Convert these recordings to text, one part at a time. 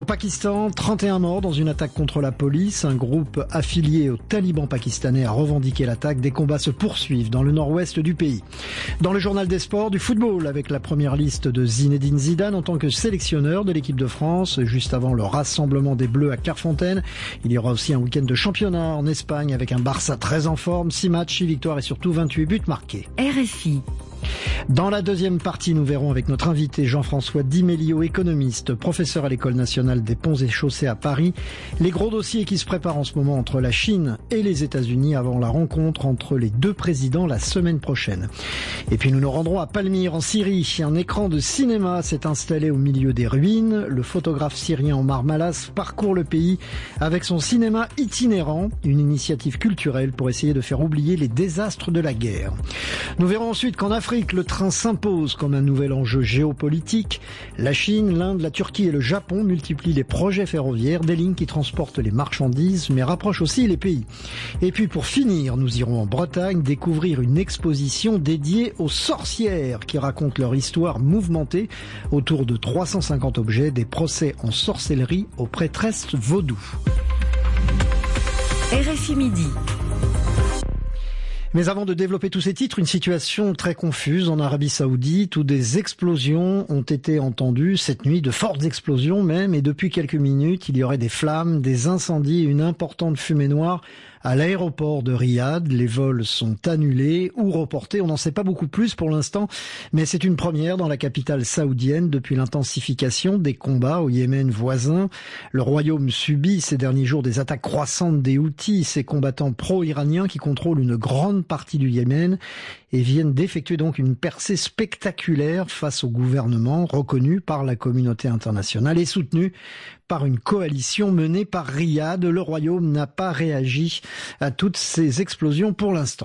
Au Pakistan, 31 morts dans une attaque contre la police. Un groupe affilié aux talibans pakistanais a revendiqué l'attaque. Des combats se poursuivent dans le nord-ouest du pays. Dans le journal des sports, du football avec la première liste de Zinedine Zidane en tant que sélectionneur de l'équipe de France. Juste avant le rassemblement des Bleus à Clairefontaine, il y aura aussi un week-end de championnat en Espagne avec un Barça très en forme. 6 matchs, 6 victoires et surtout 28 buts marqués. RFI. Dans la deuxième partie, nous verrons avec notre invité Jean-François Di Meglio, économiste, professeur à l'École nationale des ponts et chaussées à Paris, les gros dossiers qui se préparent en ce moment entre la Chine et les États-Unis avant la rencontre entre les deux présidents la semaine prochaine. Et puis nous nous rendrons à Palmyre en Syrie. Un écran de cinéma s'est installé au milieu des ruines. Le photographe syrien Omar Malas parcourt le pays avec son cinéma itinérant, une initiative culturelle pour essayer de faire oublier les désastres de la guerre. Nous verrons ensuite qu'en Afrique, le train s'impose comme un nouvel enjeu géopolitique. La Chine, l'Inde, la Turquie et le Japon multiplient les projets ferroviaires, des lignes qui transportent les marchandises mais rapprochent aussi les pays. Et puis pour finir, nous irons en Bretagne découvrir une exposition dédiée aux sorcières qui racontent leur histoire mouvementée autour de 350 objets, des procès en sorcellerie aux prêtresses vaudou. RFI Midi. Mais avant de développer tous ces titres, une situation très confuse en Arabie Saoudite où des explosions ont été entendues cette nuit, de fortes explosions même, et depuis quelques minutes, il y aurait des flammes, des incendies et une importante fumée noire à l'aéroport de Riyad. Les vols sont annulés ou reportés. On n'en sait pas beaucoup plus pour l'instant, mais c'est une première dans la capitale saoudienne depuis l'intensification des combats au Yémen voisin. Le royaume subit ces derniers jours des attaques croissantes des Houthis, ces combattants pro-iraniens qui contrôlent une grande partie du Yémen et viennent d'effectuer donc une percée spectaculaire face au gouvernement reconnu par la communauté internationale et soutenu par une coalition menée par Riyad. Le royaume n'a pas réagi à toutes ces explosions pour l'instant.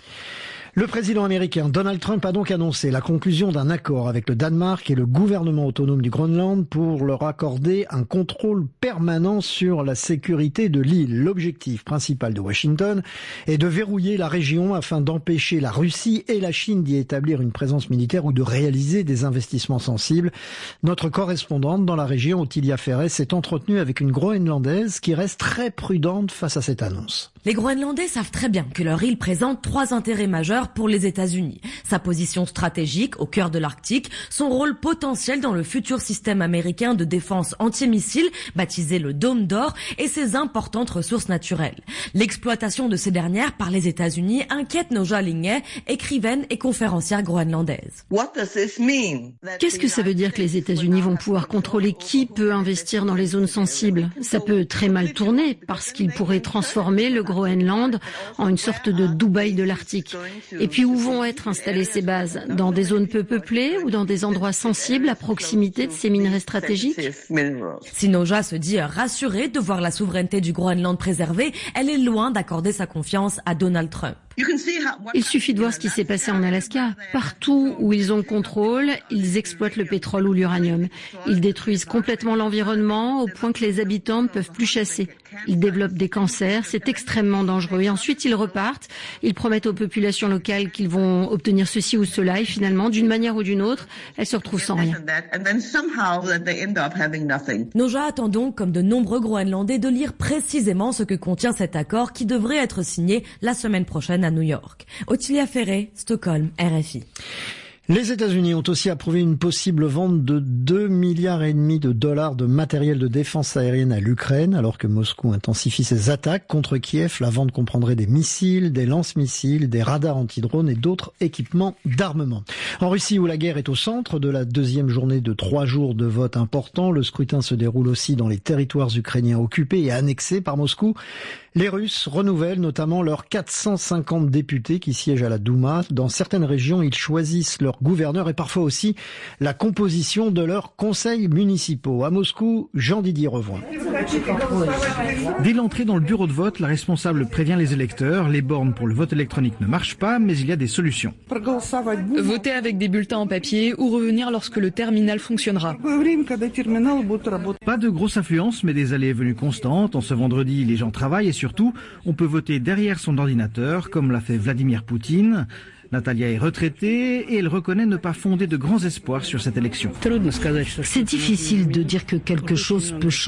Le président américain Donald Trump a donc annoncé la conclusion d'un accord avec le Danemark et le gouvernement autonome du Groenland pour leur accorder un contrôle permanent sur la sécurité de l'île. L'objectif principal de Washington est de verrouiller la région afin d'empêcher la Russie et la Chine d'y établir une présence militaire ou de réaliser des investissements sensibles. Notre correspondante dans la région, Ottilia Ferret, s'est entretenue avec une Groenlandaise qui reste très prudente face à cette annonce. Les Groenlandais savent très bien que leur île présente 3 intérêts majeurs pour les États-Unis. Sa position stratégique au cœur de l'Arctique, son rôle potentiel dans le futur système américain de défense antimissile, baptisé le Dôme d'Or, et ses importantes ressources naturelles. L'exploitation de ces dernières par les États-Unis inquiète Nooja Lingay, écrivaine et conférencière groenlandaise. Qu'est-ce que ça veut dire que les États-Unis vont pouvoir contrôler qui peut investir dans les zones sensibles? Ça peut très mal tourner parce qu'ils pourraient transformer le Groenland en une sorte de Dubaï de l'Arctique. Et puis où vont être installées ces bases? Dans des zones peu peuplées ou dans des endroits sensibles à proximité de ces minerais stratégiques? Si Nooja se dit rassurée de voir la souveraineté du Groenland préservée, elle est loin d'accorder sa confiance à Donald Trump. Il suffit de voir ce qui s'est passé en Alaska. Partout où ils ont le contrôle, ils exploitent le pétrole ou l'uranium. Ils détruisent complètement l'environnement au point que les habitants ne peuvent plus chasser. Ils développent des cancers, c'est extrêmement dangereux. Et ensuite, ils repartent. Ils promettent aux populations locales qu'ils vont obtenir ceci ou cela. Et finalement, d'une manière ou d'une autre, elles se retrouvent sans rien. Nooja attend donc, comme de nombreux Groenlandais, de lire précisément ce que contient cet accord qui devrait être signé la semaine prochaine à New York. Ottilia Ferret, Stockholm, RFI. Les États-Unis ont aussi approuvé une possible vente de 2,5 milliards de matériel de défense aérienne à l'Ukraine, alors que Moscou intensifie ses attaques contre Kiev. La vente comprendrait des missiles, des lance-missiles, des radars anti-drones et d'autres équipements d'armement. En Russie, où la guerre est au centre de la deuxième journée de 3 jours de vote importants, le scrutin se déroule aussi dans les territoires ukrainiens occupés et annexés par Moscou. Les Russes renouvellent notamment leurs 450 députés qui siègent à la Douma. Dans certaines régions, ils choisissent leur gouverneur et parfois aussi la composition de leurs conseils municipaux. À Moscou, Jean-Didier Revoin. Dès l'entrée dans le bureau de vote, la responsable prévient les électeurs. Les bornes pour le vote électronique ne marchent pas, mais il y a des solutions. Voter avec des bulletins en papier ou revenir lorsque le terminal fonctionnera. Pas de grosse affluence, mais des allées et venues constantes. En ce vendredi, les gens travaillent et surtout, on peut voter derrière son ordinateur, comme l'a fait Vladimir Poutine. Natalia est retraitée et elle reconnaît ne pas fonder de grands espoirs sur cette élection. C'est difficile de dire que quelque chose peut changer.